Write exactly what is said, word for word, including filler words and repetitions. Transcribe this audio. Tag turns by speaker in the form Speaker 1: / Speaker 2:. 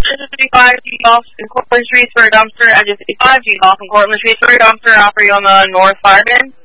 Speaker 1: Engine fifty-five, G Golf in Cortlandt Street for a dumpster. Engine fifty-five, G Golf in Cortlandt Street for a dumpster. Operating on the North Fire Bin.